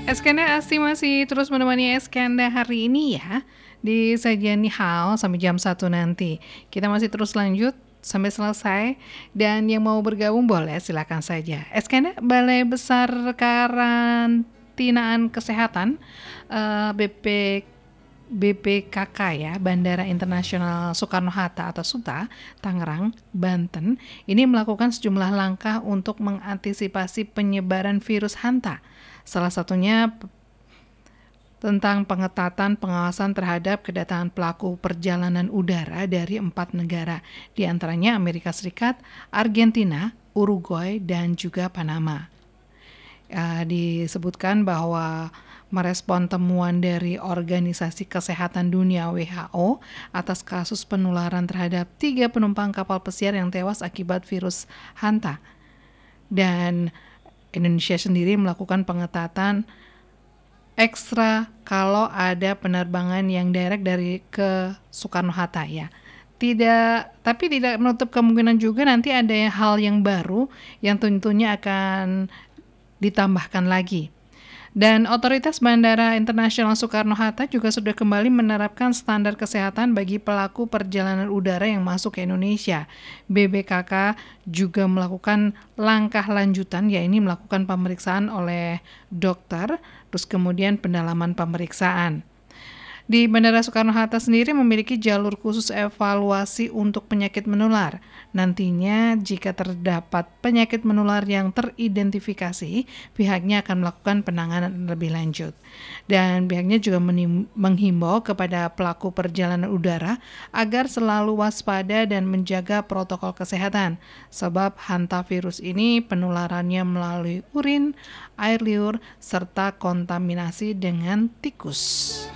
Eskenda Asti masih terus menemani Eskenda hari ini ya di sajian Ni Hao sampai jam 1 nanti. Kita masih terus lanjut sampai selesai dan yang mau bergabung boleh silakan saja. Eskenda, Balai Besar Karantinaan Kesehatan BP BPKK ya, Bandara Internasional Soekarno-Hatta atau SUTA, Tangerang, Banten, ini melakukan sejumlah langkah untuk mengantisipasi penyebaran virus hanta. Salah satunya tentang pengetatan pengawasan terhadap kedatangan pelaku perjalanan udara dari 4 negara, di antaranya Amerika Serikat, Argentina, Uruguay, dan juga Panama. Disebutkan bahwa merespon temuan dari Organisasi Kesehatan Dunia WHO atas kasus penularan terhadap 3 penumpang kapal pesiar yang tewas akibat virus hanta. Dan Indonesia sendiri melakukan pengetatan ekstra kalau ada penerbangan yang direct dari ke Soekarno-Hatta ya. Tapi tidak menutup kemungkinan juga nanti ada hal yang baru yang tentunya akan ditambahkan lagi. Dan Otoritas Bandara Internasional Soekarno-Hatta juga sudah kembali menerapkan standar kesehatan bagi pelaku perjalanan udara yang masuk ke Indonesia. BBKK juga melakukan langkah lanjutan, yaitu melakukan pemeriksaan oleh dokter, terus kemudian pendalaman pemeriksaan. Di Bandara Soekarno-Hatta sendiri memiliki jalur khusus evaluasi untuk penyakit menular. Nantinya jika terdapat penyakit menular yang teridentifikasi, pihaknya akan melakukan penanganan lebih lanjut. Dan pihaknya juga menghimbau kepada pelaku perjalanan udara agar selalu waspada dan menjaga protokol kesehatan, sebab hantavirus ini penularannya melalui urin, air liur, serta kontaminasi dengan tikus.